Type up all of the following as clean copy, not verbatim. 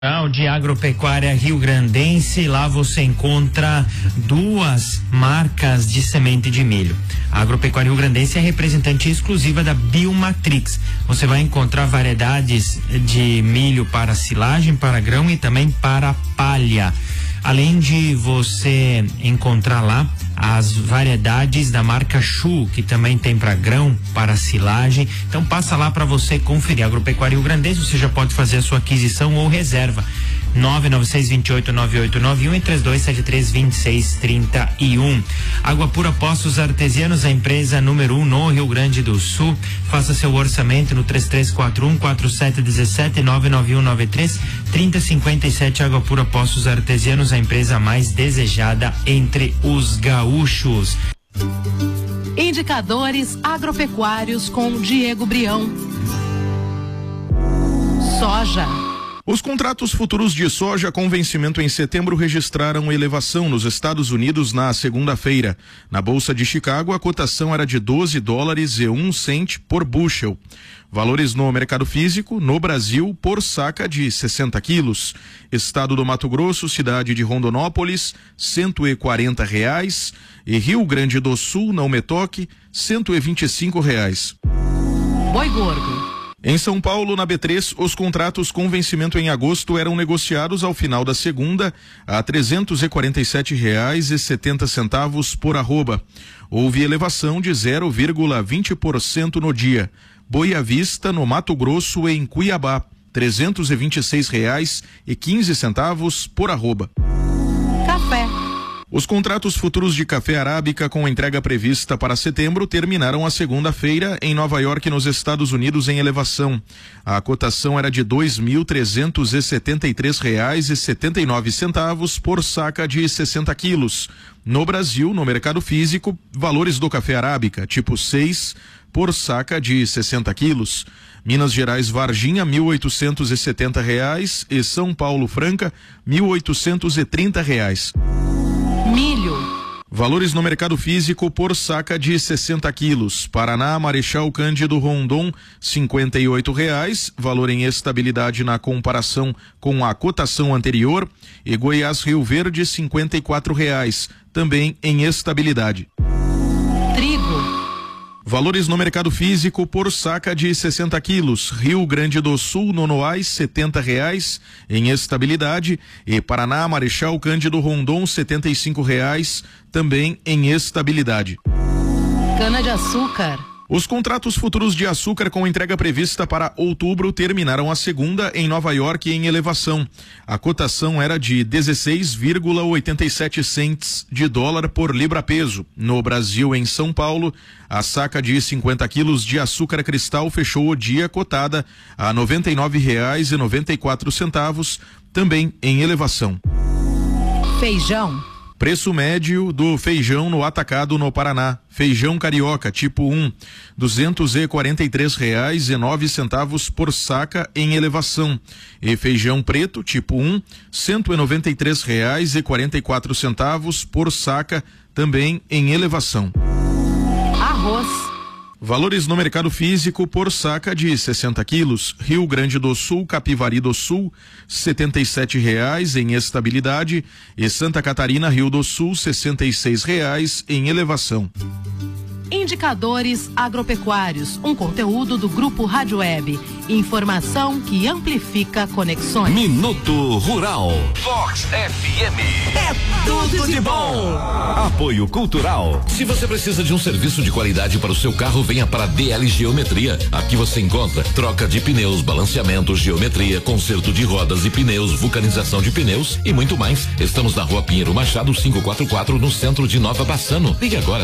De Agropecuária Rio Grandense, lá você encontra duas marcas de semente de milho. A Agropecuária Rio Grandense é representante exclusiva da Biomatrix. Você vai encontrar variedades de milho para silagem, para grão e também para palha. Além de você encontrar lá as variedades da marca Chu, que também tem para grão, para silagem. Então passa lá para você conferir. Agropecuária Rio Grandense, você já pode fazer a sua aquisição ou reserva. 996289891 e 32732631. Água Pura Poços Artesianos, a empresa número 1 no Rio Grande do Sul. Faça seu orçamento no 3341-4717 99193-3057. Água Pura Poços Artesianos, a empresa mais desejada entre os gaúchos. Indicadores agropecuários com Diego Brião. Soja. Os contratos futuros de soja com vencimento em setembro registraram elevação nos Estados Unidos na segunda-feira. Na Bolsa de Chicago, a cotação era de $12,01 por bushel. Valores no mercado físico, no Brasil, por saca de 60 quilos. Estado do Mato Grosso, cidade de Rondonópolis, R$140. E Rio Grande do Sul, não me toque, R$125. Boi gordo. Em São Paulo, na B3, os contratos com vencimento em agosto eram negociados ao final da segunda a R$347,70 por arroba. Houve elevação de 0,20% no dia. Boi à vista no Mato Grosso, em Cuiabá, R$326,15 por arroba. Café. Os contratos futuros de café arábica com entrega prevista para setembro terminaram a segunda-feira em Nova York, nos Estados Unidos, em elevação. A cotação era de R$2.373,79 por saca de 60 quilos. No Brasil, no mercado físico, valores do café arábica tipo 6 por saca de 60 quilos. Minas Gerais Varginha, R$1.870 e São Paulo Franca, R$1.830. Milho. Valores no mercado físico por saca de 60 quilos. Paraná, Marechal Cândido Rondon, R$58, valor em estabilidade na comparação com a cotação anterior. E Goiás Rio Verde, R$54, também em estabilidade. Trigo. Valores no mercado físico por saca de 60 quilos. Rio Grande do Sul, Nonoais, R$70 em estabilidade. E Paraná, Marechal Cândido Rondon, R$75, também em estabilidade. Cana-de-açúcar. Os contratos futuros de açúcar com entrega prevista para outubro terminaram a segunda em Nova York em elevação. A cotação era de 16,87 cents de dólar por libra-peso. No Brasil, em São Paulo, a saca de 50 quilos de açúcar cristal fechou o dia cotada a R$ 99,94, também em elevação. Feijão. Preço médio do feijão no atacado no Paraná. Feijão carioca tipo 1, R$ 243,09 por saca em elevação. E feijão preto tipo 1, R$ 193,44 por saca, também em elevação. Arroz. Valores no mercado físico por saca de 60 quilos. Rio Grande do Sul, Capivari do Sul, R$77 em estabilidade. E Santa Catarina, Rio do Sul, R$66 em elevação. Indicadores agropecuários, um conteúdo do Grupo Rádio Web. Informação que amplifica conexões. Minuto Rural. Fox FM. É tudo de bom. Apoio Cultural. Se você precisa de um serviço de qualidade para o seu carro, venha para a DL Geometria. Aqui você encontra troca de pneus, balanceamento, geometria, conserto de rodas e pneus, vulcanização de pneus e muito mais. Estamos na Rua Pinheiro Machado 544, no centro de Nova Bassano. Ligue agora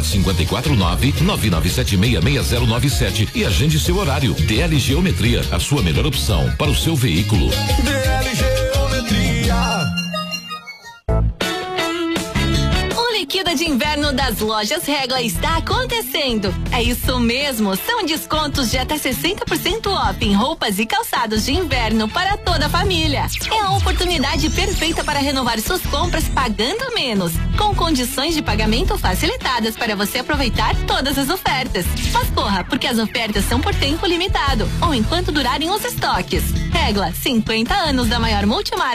549-9976-6097 e agende seu horário. DL Geometria, a sua melhor opção para o seu veículo. DL Geometria. Liquida de inverno inverno das lojas Regla está acontecendo. É isso mesmo, são descontos de até 60% off em roupas e calçados de inverno para toda a família. É a oportunidade perfeita para renovar suas compras pagando menos, com condições de pagamento facilitadas para você aproveitar todas as ofertas. Mas corra, porque as ofertas são por tempo limitado ou enquanto durarem os estoques. Regla, 50 anos da maior multimarca